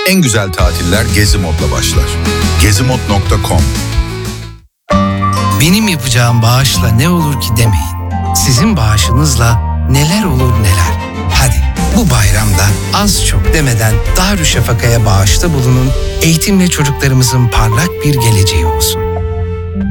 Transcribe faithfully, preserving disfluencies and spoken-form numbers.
En güzel tatiller Gezi Mod'la başlar. gezimod nokta com. Benim yapacağım bağışla ne olur ki demeyin. Sizin bağışınızla neler olur neler. Hadi bu bayramda az çok demeden Darüşşafaka'ya bağışta bulunun. Eğitimle çocuklarımızın parlak bir geleceği olsun.